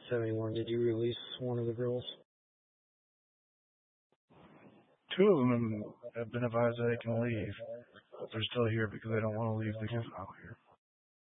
71. Did you release one of the girls? Two of them have been advised that they can leave, but they're still here because they don't want to leave the camp out here.